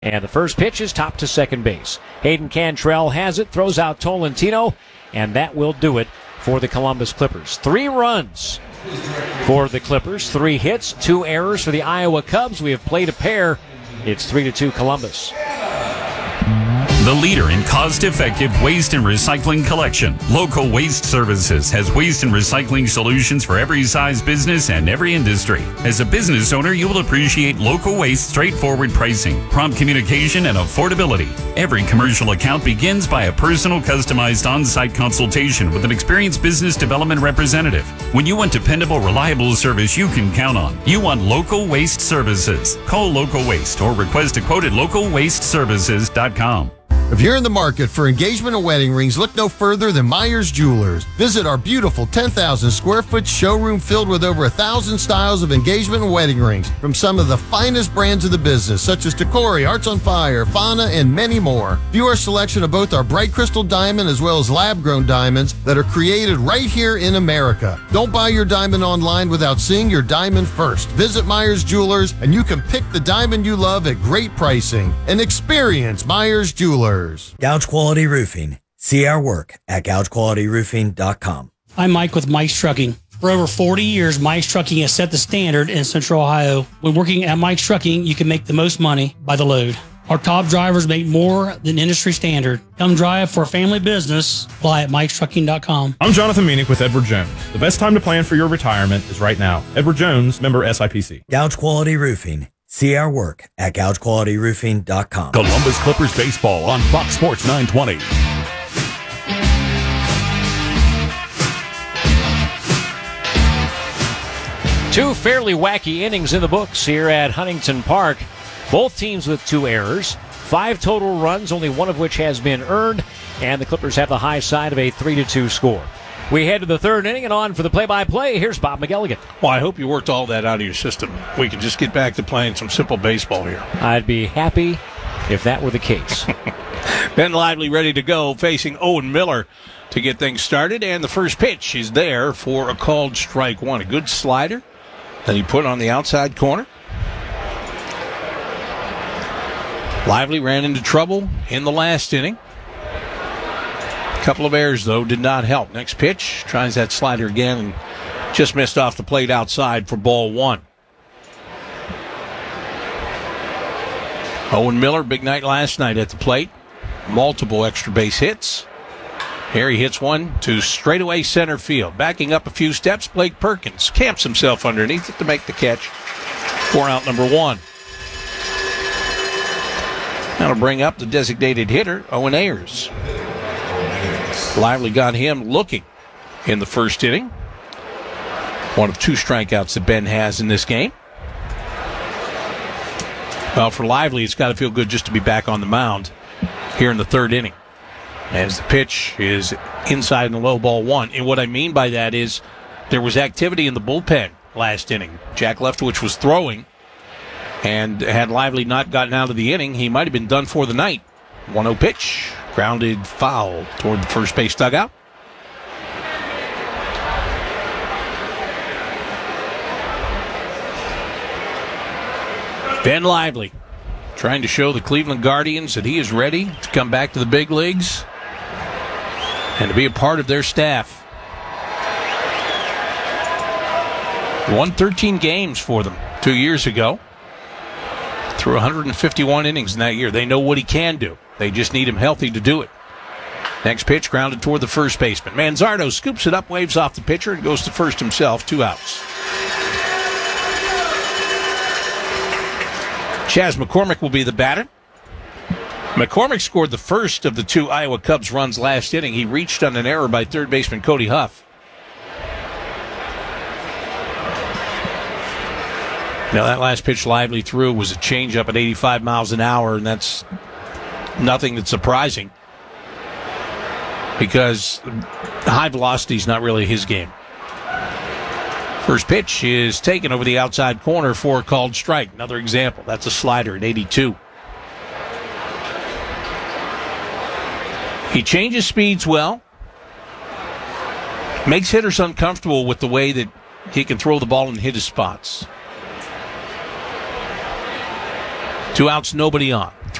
And the first pitch is topped to second base. Hayden Cantrell has it, throws out Tolentino, and that will do it for the Columbus Clippers. 3 runs for the Clippers, 3 hits, 2 errors for the Iowa Cubs. We have played a pair. It's 3-2 Columbus. The leader in cost-effective waste and recycling collection, Local Waste Services has waste and recycling solutions for every size business and every industry. As a business owner, you will appreciate Local Waste straightforward pricing, prompt communication, and affordability. Every commercial account begins by a personal, customized on-site consultation with an experienced business development representative. When you want dependable, reliable service you can count on, you want Local Waste Services. Call Local Waste or request a quote at localwasteservices.com. If you're in the market for engagement and wedding rings, look no further than Myers Jewelers. Visit our beautiful 10,000 square foot showroom filled with over 1,000 styles of engagement and wedding rings from some of the finest brands of the business, such as Tacori, Hearts on Fire, Fauna, and many more. View our selection of both our bright crystal diamond as well as lab-grown diamonds that are created right here in America. Don't buy your diamond online without seeing your diamond first. Visit Myers Jewelers and you can pick the diamond you love at great pricing. And experience Myers Jewelers. Gouge Quality Roofing. See our work at gougequalityroofing.com. I'm Mike with Mike's Trucking. For over 40 years, Mike's Trucking has set the standard in Central Ohio. When working at Mike's Trucking, you can make the most money by the load. Our top drivers make more than industry standard. Come drive for a family business. Apply at Mike'sTrucking.com. I'm Jonathan Meanick with Edward Jones. The best time to plan for your retirement is right now. Edward Jones, member SIPC. Gouge Quality Roofing. See our work at gougequalityroofing.com. Columbus Clippers baseball on Fox Sports 920. Two fairly wacky innings in the books here at Huntington Park. Both teams with 2 errors. 5 total runs, only one of which has been earned. And the Clippers have the high side of a 3-2 score. We head to the 3rd inning, and on for the play-by-play, here's Bob McElligott. Well, I hope you worked all that out of your system. We can just get back to playing some simple baseball here. I'd be happy if that were the case. Ben Lively ready to go, facing Owen Miller to get things started, and the first pitch is there for a called strike one. A good slider that he put on the outside corner. Lively ran into trouble in the last inning. Couple of errors, though, did not help. Next pitch, tries that slider again and just missed off the plate outside for ball 1. Owen Miller, big night last night at the plate. Multiple extra base hits. Here he hits one to straightaway center field. Backing up a few steps, Blake Perkins camps himself underneath it to make the catch for out number 1. That'll bring up the designated hitter, Owen Ayers. Lively got him looking in the first inning. One of 2 strikeouts that Ben has in this game. Well, for Lively, it's got to feel good just to be back on the mound here in the 3rd inning. As the pitch is inside in the low, ball 1. And what I mean by that is there was activity in the bullpen last inning. Jack Leftwich was throwing, and had Lively not gotten out of the inning, he might have been done for the night. 1-0 pitch. Grounded foul toward the first base dugout. Ben Lively trying to show the Cleveland Guardians that he is ready to come back to the big leagues and to be a part of their staff. Won 13 games for them 2 years ago. Threw 151 innings in that year. They know what he can do. They just need him healthy to do it. Next pitch grounded toward the first baseman. Manzardo scoops it up, waves off the pitcher, and goes to first himself. 2 outs. Chaz McCormick will be the batter. McCormick scored the first of the 2 Iowa Cubs runs last inning. He reached on an error by third baseman Cody Huff. Now, that last pitch Lively threw was a changeup at 85 miles an hour, and that's nothing that's surprising because high velocity is not really his game. First pitch is taken over the outside corner for a called strike. Another example. That's a slider at 82. He changes speeds well. Makes hitters uncomfortable with the way that he can throw the ball and hit his spots. 2 outs, nobody on.